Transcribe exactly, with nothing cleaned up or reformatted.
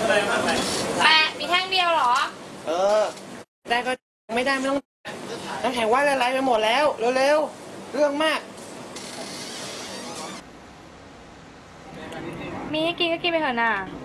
แปะมีแท่งเดียวเหรอเออได้ก็ไม่ได้ไม่ต้องน้ำแข็งว่าละลายไปหมดแล้วเร็วๆเรื่องมากมีให้กินก็กินไปเถอะน่ะ